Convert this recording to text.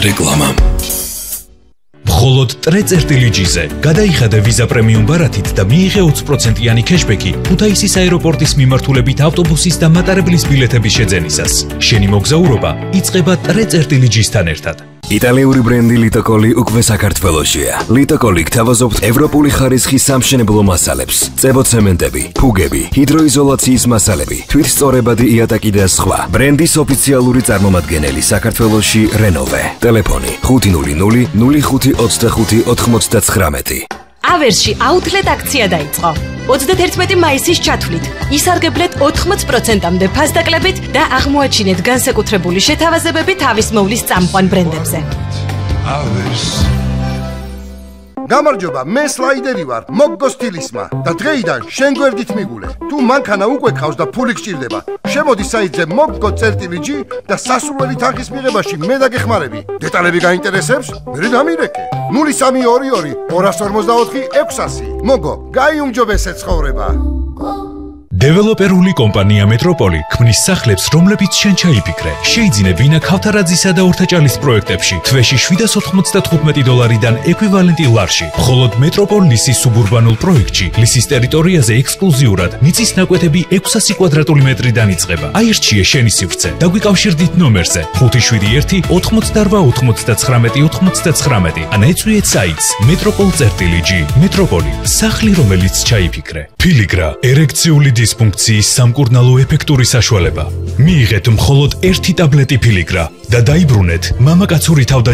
რეკლამა. მხოლოდ ტრე-წერტილი G-ზე გადაიხადე ვიზა პრემიუმ ბარათით და მიიღე 20%-იანი ქეშბექი ქუთაისის აეროპორტის მიმართულებით ავტობუსის და მატარებლის ბილეთების შეძენისას. შენი მოგზაურობა იწყება ტრე-წერტილი G-სთან ერთად. იტალიური ბრენდი ლიტოკოლი უკვე საქართველოშია. ლიტოკოლი გთავაზობთ ევროპული ხარისხის სამშენებლო მასალებს, წებოცემენტები, ფუგები, ჰიდროიზოლაციის მასალები, თვითსწორებადი იატაკი და სხვა. ბრენდის ოფიციალური წარმომადგენელი საქართველოში რენოვე. ტელეფონი 500 05 25 99. ავერსში აუთლეტ აქცია დაიწყო. 31 მაისის ჩათვლით ისარგებლეთ 80%-მდე ფასდაკლებით და აღმოაჩინეთ განსაკუთრებული შეთავაზებები თავის მოვლის წამყვან ბრენდებზე. გამარჯობა, მე სლაიდერი ვარ, მოგგო სტილისმა და დღეიდან შენ გვერდით მიგულე. თუ მანქანა უკვე ყავს და ფული გჭირდება, შემოდი საიტზე moggo.gi და სასურველი თანხის მიღებაში მე დაგეხმარები. დეტალები გაინტერესებს? მე დამირეკე. 0322 244 600. მოგო, გაიუმჯობესე ცხოვრება. დეველოპერული კომპანია მეტროპოლი ქმნის სახლებს, რომლებიც შენ ჩაიფიქრე. შეიძინე ბინა ქავთარაძისა და ორთაჭალის პროექტებში თვეში $795-დან ეკვივალენტი ლარში. მხოლოდ მეტროპოლ ლისის სუბურბანულ პროექტში ლისის ტერიტორიაზე ექსკლუზიურად მიწის ნაკვეთები 600 კვადრატული მეტრიდან იწყება. აირჩიე შენი სივრცე და გვიკავშირდით ნომერზე 571 88 99 ან ეწვიეთ საიტს metropol.gi. მეტროპოლი, სახლი, რომელიც ჩაიფიქრე. ფილიგრა, ერექციული დისფუნქციის სამკურნალო ეფექტური საშუალება. მიიღეთ მხოლოდ 1 ტაბლეტი ფილიგრა და დაიბრუნეთ მამაკაცური თავდაჯერების